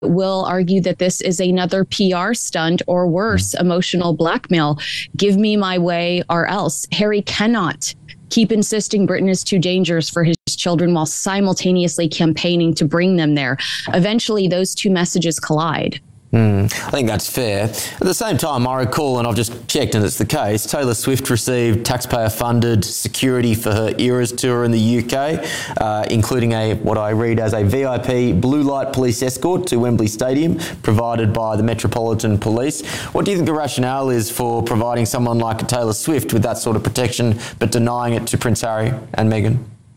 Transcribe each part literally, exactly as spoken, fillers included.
will argue that this is another P R stunt or worse, emotional blackmail. Give me my way or else. Harry cannot keep insisting Britain is too dangerous for his children while simultaneously campaigning to bring them there. Eventually, those two messages collide. Mm, I think that's fair. At the same time, I recall, and I've just checked and it's the case, Taylor Swift received taxpayer-funded security for her Eras tour in the U K, uh, including a what I read as a V I P blue light police escort to Wembley Stadium provided by the Metropolitan Police. What do you think the rationale is for providing someone like Taylor Swift with that sort of protection but denying it to Prince Harry and Meghan?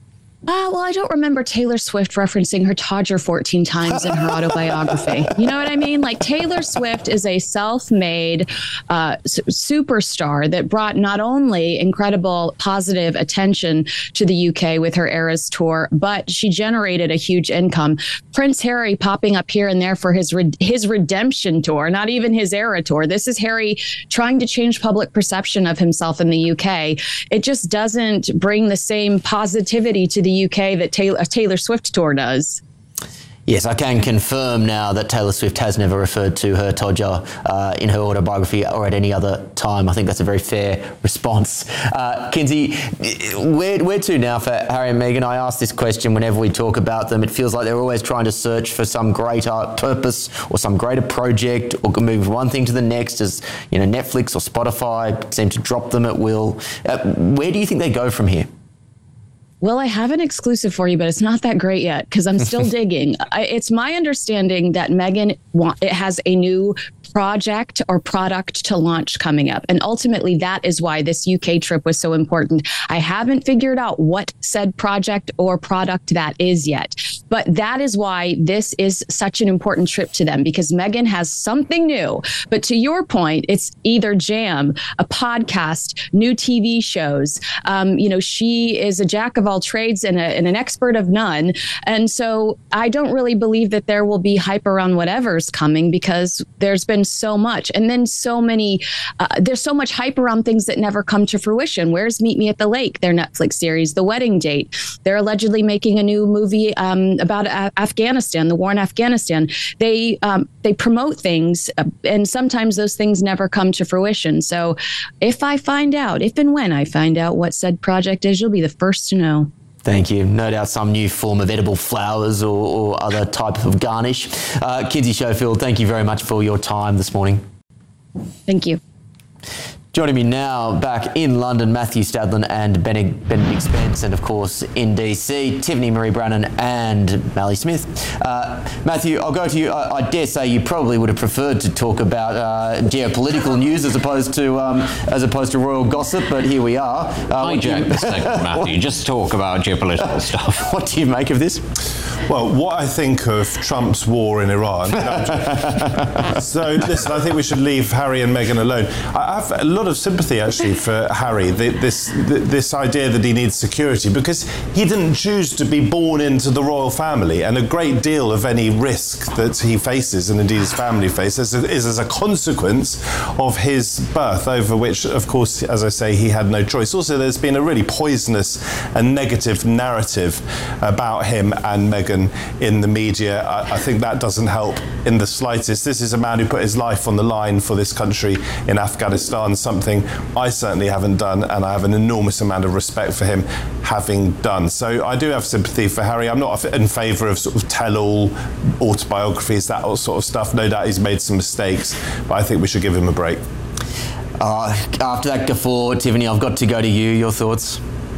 Uh, well, I don't remember Taylor Swift referencing her Todger fourteen times in her autobiography. You know what I mean? Like, Taylor Swift is a self-made uh, s- superstar that brought not only incredible positive attention to the U K with her Eras tour, but she generated a huge income. Prince Harry popping up here and there for his re- his redemption tour, not even his Era tour. This is Harry trying to change public perception of himself in the U K. It just doesn't bring the same positivity to the U K that Taylor, Taylor Swift tour does. Yes, I can confirm now that Taylor Swift has never referred to her Todger uh, in her autobiography or at any other time. I think that's a very fair response. Uh, Kinsey, where, where to now for Harry and Meghan? I ask this question whenever we talk about them. It feels like they're always trying to search for some greater purpose or some greater project, or can move one thing to the next, as you know, Netflix or Spotify seem to drop them at will. Uh, where do you think they go from here? Well, I have an exclusive for you, but it's not that great yet because I'm still digging. I, it's my understanding that Meghan wa- it has a new project or product to launch coming up. And ultimately, that is why this U K trip was so important. I haven't figured out what said project or product that is yet, but that is why this is such an important trip to them, because Meghan has something new. But to your point, it's either Jam, a podcast, new T V shows. Um, you know, she is a jack of all trades and, a, and an expert of none. And so I don't really believe that there will be hype around whatever's coming, because there's been so much, and then so many, uh, there's so much hype around things that never come to fruition. Where's Meet Me at the Lake, their Netflix series, The Wedding Date? They're allegedly making a new movie um, about a- Afghanistan, the war in Afghanistan. They um, they promote things, uh, and sometimes those things never come to fruition. So if I find out, if and when I find out what said project is, you'll be the first to know. Thank you. No doubt some new form of edible flowers or, or other type of garnish. Uh, Kinsey Schofield, thank you very much for your time this morning. Thank you. Joining me now back in London, Matthew Stadlen and Benedict Spence, and of course in D C, Tiffany Marie Brannan and Mally Smith. Uh, Matthew, I'll go to you. I, I dare say you probably would have preferred to talk about uh, geopolitical news as opposed to um, as opposed to royal gossip, but here we are. Uh, Hijack the segment, Matthew. Just talk about geopolitical stuff. What do you make of this? Well, what I think of Trump's war in Iran. So, listen, I think we should leave Harry and Meghan alone. I have a lot of sympathy, actually, for Harry, this this idea that he needs security, because he didn't choose to be born into the royal family, and a great deal of any risk that he faces, and indeed his family faces, is as a consequence of his birth, over which, of course, as I say, he had no choice. Also, there's been a really poisonous and negative narrative about him and Meghan in the media. I, I think that doesn't help in the slightest. This is a man who put his life on the line for this country in Afghanistan, something I certainly haven't done, and I have an enormous amount of respect for him having done. So I do have sympathy for Harry. I'm not in favour of sort of tell-all autobiographies, that sort of stuff. No doubt he's made some mistakes, but I think we should give him a break. Uh, after that guffaw, Tiffany, I've got to go to you. Your thoughts?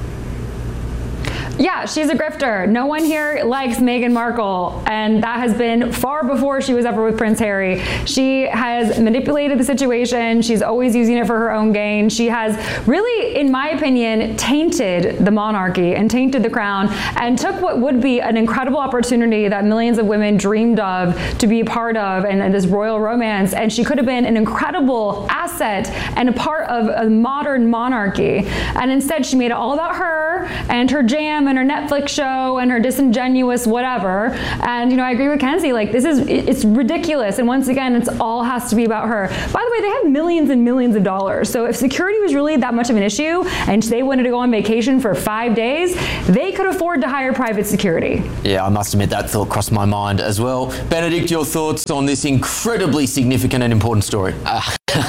Yeah, she's a grifter. No one here likes Meghan Markle, and that has been far before she was ever with Prince Harry. She has manipulated the situation. She's always using it for her own gain. She has really, in my opinion, tainted the monarchy and tainted the crown, and took what would be an incredible opportunity that millions of women dreamed of to be a part of, and, and this royal romance, and she could have been an incredible asset and a part of a modern monarchy. And instead, she made it all about her and her Jam them and her Netflix show and her disingenuous whatever. And, you know, I agree with Kenzie. Like, this is, it's ridiculous. And once again, it's all has to be about her. By the way, they have millions and millions of dollars. So if security was really that much of an issue and they wanted to go on vacation for five days, they could afford to hire private security. Yeah, I must admit that thought crossed my mind as well. Benedict, your thoughts on this incredibly significant and important story? Uh,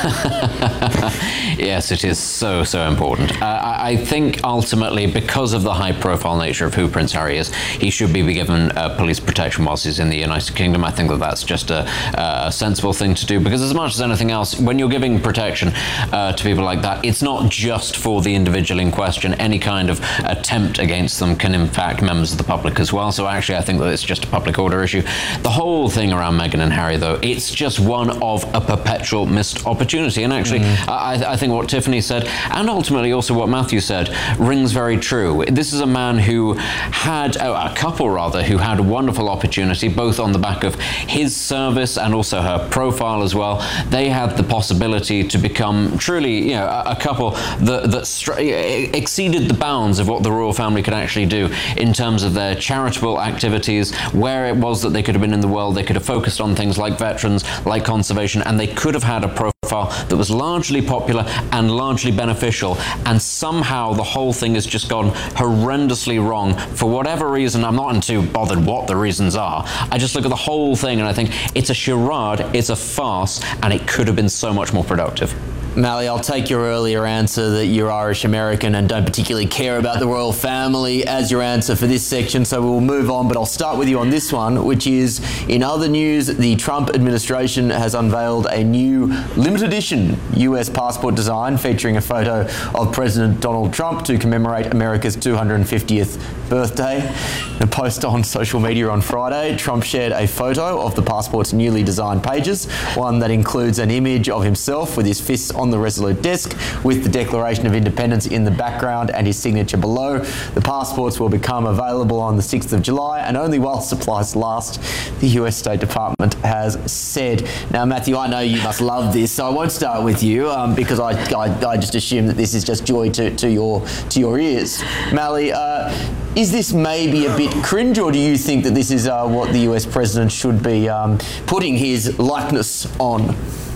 yes, it is so, so important. Uh, I, I think ultimately, because of the high-profile nature of who Prince Harry is, he should be given uh, police protection whilst he's in the United Kingdom. I think that that's just a, a sensible thing to do, because as much as anything else, when you're giving protection uh, to people like that, it's not just for the individual in question. Any kind of attempt against them can impact members of the public as well. So actually, I think that it's just a public order issue. The whole thing around Meghan and Harry, though, it's just one of a perpetual missed opportunity. And actually, mm. I, I think what Tiffany said, and ultimately also what Matthew said, rings very true. This is a man who had, oh, a couple rather, who had a wonderful opportunity, both on the back of his service and also her profile as well. They had the possibility to become truly, you know, a, a couple that, that str- exceeded the bounds of what the royal family could actually do in terms of their charitable activities, where it was that they could have been in the world. They could have focused on things like veterans, like conservation, and they could have had a profile that was largely popular and largely beneficial, and somehow the whole thing has just gone horrendously wrong for whatever reason. I'm not too bothered what the reasons are. I just look at the whole thing and I think it's a charade, it's a farce, and it could have been so much more productive. Mally, I'll take your earlier answer that you're Irish American and don't particularly care about the royal family as your answer for this section, so we'll move on, but I'll start with you on this one, which is, in other news, the Trump administration has unveiled a new limited edition U S passport design featuring a photo of President Donald Trump to commemorate America's two hundred fiftieth birthday. In a post on social media on Friday, Trump shared a photo of the passport's newly designed pages, one that includes an image of himself with his fists on the Resolute desk with the Declaration of Independence in the background and his signature below. The passports will become available on the sixth of July and only while supplies last, the U S State Department has said. Now, Matthew, I know you must love this, so I won't start with you um, because I, I, I just assume that this is just joy to, to your to your ears. Mally, uh, is this maybe a bit cringe, or do you think that this is uh, what the U S president should be um, putting his likeness on?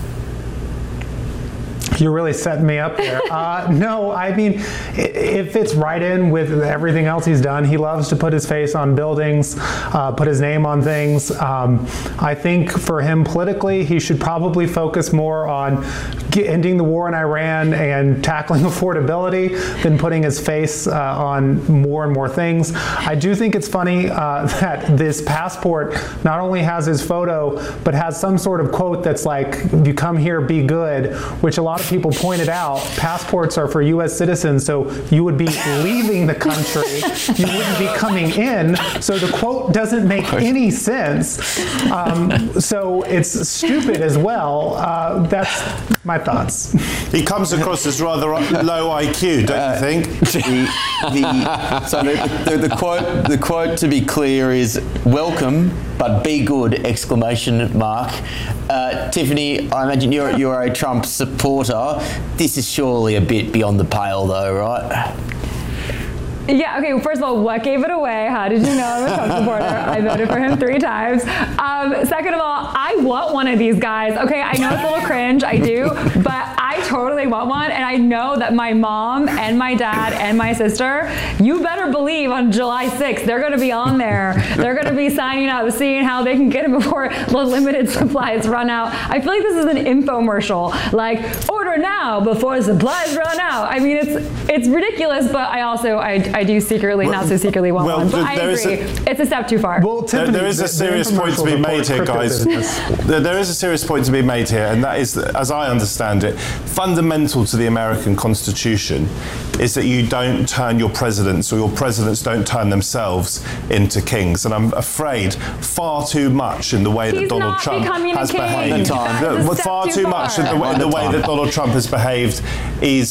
You're really setting me up there. Uh, no, I mean, it, it fits right in with everything else he's done. He loves to put his face on buildings, uh, put his name on things. Um, I think for him politically, he should probably focus more on get, ending the war in Iran and tackling affordability than putting his face uh, on more and more things. I do think it's funny uh, that this passport not only has his photo, but has some sort of quote that's like, if you come here, be good, which a lot of people pointed out, passports are for U S citizens, so you would be leaving the country, you wouldn't be coming in, so the quote doesn't make any sense. Um, so it's stupid as well. Uh, that's my thoughts. He comes across as rather low I Q, don't uh, you think? The, the, so the, the, the quote, the quote to be clear is "welcome, but be good!" exclamation mark. Uh, Tiffany, I imagine you're you're a Trump supporter. This is surely a bit beyond the pale, though, right? Yeah, okay, well, first of all, what gave it away? How did you know I'm a Trump supporter? I voted for him three times. Um, second of all, I want one of these guys. Okay, I know it's a little cringe, I do, but I totally want one, and I know that my mom and my dad and my sister, you better believe on July sixth, they're gonna be on there. They're gonna be signing up, seeing how they can get them before the limited supplies run out. I feel like this is an infomercial, like, order now before supplies run out. I mean, it's it's ridiculous, but I also, I, I do secretly, well, not so secretly want well, one, but I agree, a, it's a step too far. Well, Tiffany, there, there is a serious point to be made here, guys. there, there is a serious point to be made here, and that is, that, as I understand it, fundamental to the American Constitution is that you don't turn your presidents, or your presidents don't turn themselves into kings. And I'm afraid far too much in the way He's that Donald Trump has behaved. Time. Far too, too much in the, way, in the way that Donald Trump has behaved is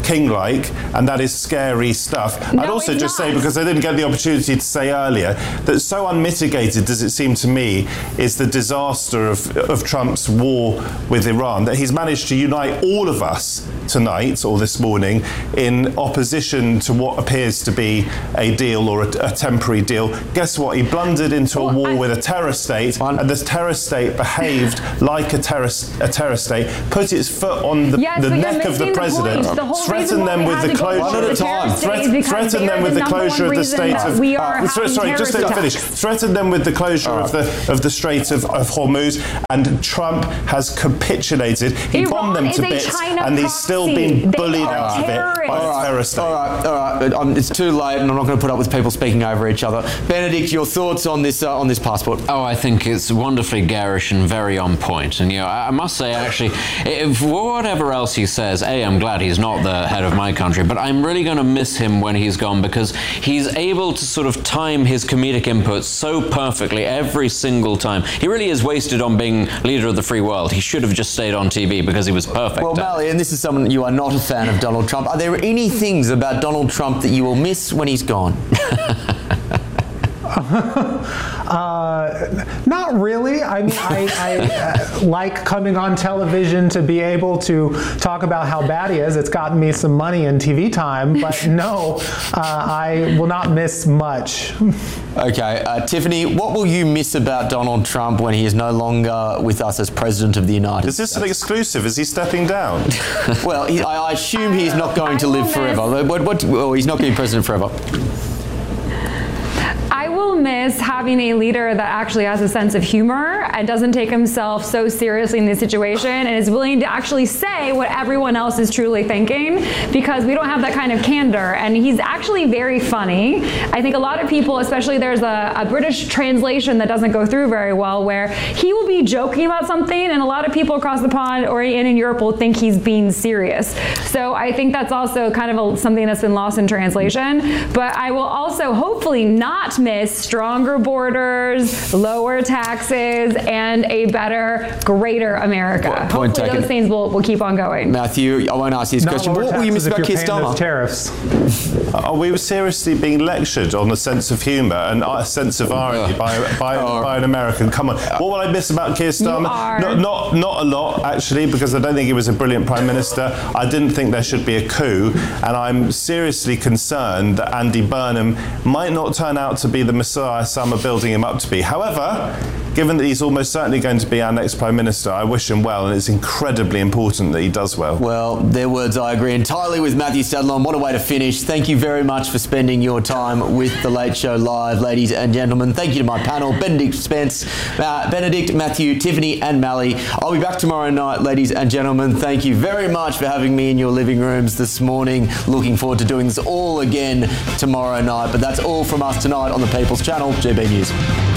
king-like, and that is scary stuff. No, I'd also it's just not. say, because I didn't get the opportunity to say earlier, that so unmitigated does it seem to me is the disaster of, of Trump's war with Iran, that he's managed to unite all of us tonight or this morning in opposition to what appears to be a deal or a, a temporary deal. Guess what? He blundered into Well, a war I- with a terror state, and this terror state behaved like a terror, a terror state, put its foot on the, Yes, the but you're neck of the missing the president, point. The whole reason threatened why them we with had the to go closure One at a of time. threat, Is because threaten they them are with the the number closure one of the reason state that of we are uh, sorry, having sorry just to terrorist finish. attacks. Threaten them with the closure of the of the Strait of, of Hormuz, and Trump has capitulated. He Iran bombed them is to a bits, China and he's still proxy. been They bullied are out of it by terrorists. the terror state. All right, all right. Um, it's too late, and I'm not going to put up with people speaking over each other. Benedict, your thoughts on this uh, on this passport? Oh, I think it's wonderfully garish and very on point. And, you know, I I must say, actually, if, whatever else he says, A, I'm glad he's not the head of my country, but I'm really going to miss him when he's gone, because he's able to sort of time his comedic inputs so perfectly every single time. He really is wasted on being leader of the free world. He should have just stayed on T V because he was perfect. Well, Mally, and this is someone, you are not a fan of Donald Trump. Are there any things about Donald Trump that you will miss when he's gone? Uh, not really. I mean, I, I uh, like coming on television to be able to talk about how bad he is. It's gotten me some money and T V time, but no, uh, I will not miss much. Okay, uh, Tiffany, what will you miss about Donald Trump when he is no longer with us as President of the United Is this States? an exclusive? Is he stepping down? Well, he, I, I assume he's not going to I live will forever. What, what, well, he's not going to be president forever. I will miss having a leader that actually has a sense of humor and doesn't take himself so seriously in this situation and is willing to actually say what everyone else is truly thinking, because we don't have that kind of candor. And he's actually very funny. I think a lot of people, especially there's a, a British translation that doesn't go through very well, where he will be joking about something and a lot of people across the pond or in, in Europe will think he's being serious. So I think that's also kind of a, something that's been lost in translation. But I will also hopefully not miss stronger borders, lower taxes, and a better, greater America. Point Hopefully taken. those things will, will keep on going. Matthew, I won't ask you this Not question, but lower what will you miss taxes about if Keir you're paying those Starmer? tariffs. Are we seriously being lectured on a sense of humour and a sense of irony by, by, by an American? Come on. What will I miss about Keir Starmer? are- Not, not, not a lot, actually, because I don't think he was a brilliant Prime Minister. I didn't think there should be a coup, and I'm seriously concerned that Andy Burnham might not turn out to be the Messiah some are building him up to be. However, given that he's almost certainly going to be our next Prime Minister, I wish him well, and it's incredibly important that he does well. Well, their words I agree entirely with. Matthew Stadlon. What a way to finish. Thank you very much for spending your time with The Late Show Live, ladies and gentlemen. Thank you to my panel, Benedict Spence, uh, Benedict, Matthew, Tiffany and Mally. I'll be back tomorrow night, ladies and gentlemen. Thank you very much for having me in your living rooms this morning. Looking forward to doing this all again tomorrow night. But that's all from us tonight on the People's Channel, G B News.